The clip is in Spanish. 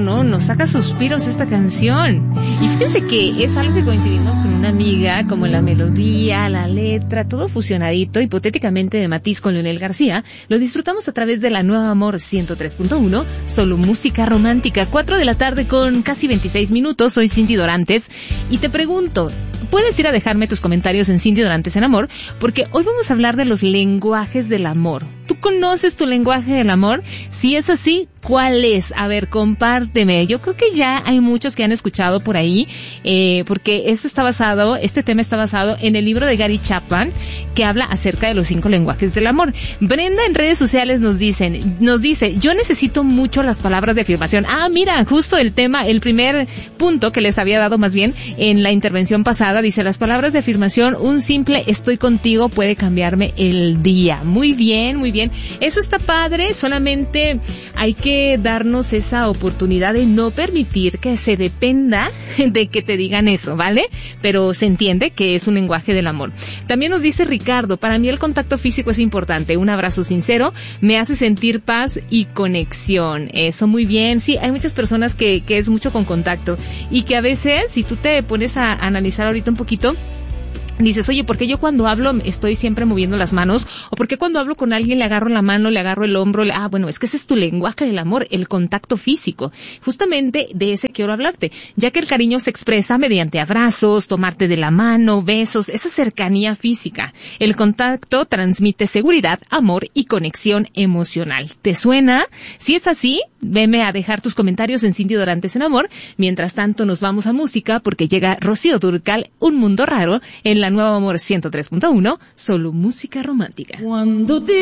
¿no? Nos saca suspiros esta canción. Y fíjense que es algo que coincidimos con una amiga, como la melodía, la letra, todo fusionadito, hipotéticamente de Matiz con Leonel García. Lo disfrutamos a través de la Nueva Amor 103.1, solo música romántica. 4 de la tarde con casi 26 minutos. Soy Cindy Dorantes y te pregunto, puedes ir a dejarme tus comentarios en Cindy Dorantes en Amor, porque hoy vamos a hablar de los lenguajes del amor. ¿Tú conoces tu lenguaje del amor? Si es así, ¿cuál es? A ver, compárteme. Yo creo que ya hay muchos que han escuchado por ahí, porque este tema está basado en el libro de Gary Chapman, que habla acerca de los 5 lenguajes del amor. Brenda en redes sociales nos dice, yo necesito mucho las palabras de afirmación. Ah, mira, justo el primer punto que les había dado más bien en la intervención pasada, dice, las palabras de afirmación, un simple estoy contigo puede cambiarme el día. Muy bien, muy bien. Eso está padre, solamente hay que darnos esa oportunidad de no permitir que se dependa de que te digan eso, ¿vale? Pero se entiende que es un lenguaje del amor. También nos dice Ricardo, para mí el contacto físico es importante, un abrazo sincero me hace sentir paz y conexión. Eso, muy bien. Sí, hay muchas personas que es mucho con contacto y que a veces, si tú te pones a analizar ahorita un poquito, dices, oye, ¿por qué yo cuando hablo estoy siempre moviendo las manos? ¿O por qué cuando hablo con alguien le agarro la mano, le agarro el hombro? Bueno, es que ese es tu lenguaje del amor, el contacto físico. Justamente de ese quiero hablarte, ya que el cariño se expresa mediante abrazos, tomarte de la mano, besos, esa cercanía física. El contacto transmite seguridad, amor y conexión emocional. ¿Te suena? Si es así, veme a dejar tus comentarios en Cindy Dorantes en Amor. Mientras tanto, nos vamos a música porque llega Rocío Dúrcal, Un Mundo Raro, en la Nueva Amor 103.1, solo música romántica. Cuando te